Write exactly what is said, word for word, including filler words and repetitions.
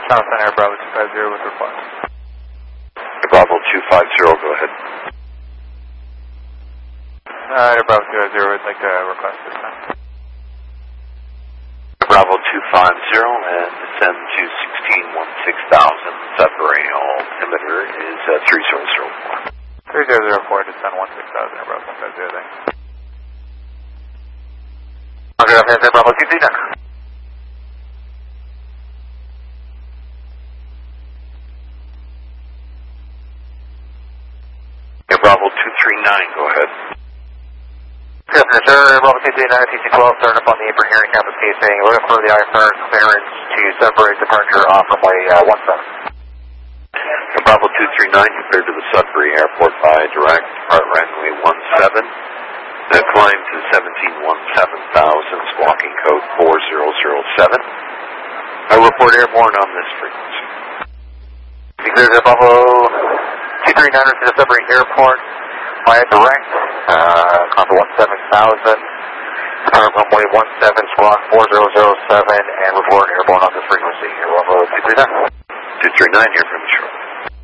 South Center, Bravo two five zero with request. Bravo two five zero, go ahead. Uh, Bravo two five zero would like to request this time. Bravo two five zero and descend to sixteen sixteen thousand. Sudbury altimeter is uh, three zero zero four. three zero zero four, descend sixteen thousand, Bravo two five zero, thanks. Okay, okay, Bravo two three nine. Yeah, Bravo two three nine, go ahead. Yes, sir, Bravo two three nine, T C twelve, starting up on the apron here in Campus Casing. Looking for the I F R clearance to Sudbury departure off runway uh, one seven. Yeah, Bravo two three nine, cleared to the Sudbury Airport by direct, depart runway one seven. The climb to seventeen seventeen thousand, squawking code four zero zero seven. I report airborne on this frequency. You cleared to Bravo two three nine to the Sudbury Airport via direct, uh, climb to one seven thousand, depart runway one seven, squawk four zero zero seven, and report airborne on this frequency. Bravo two three nine. two three nine here from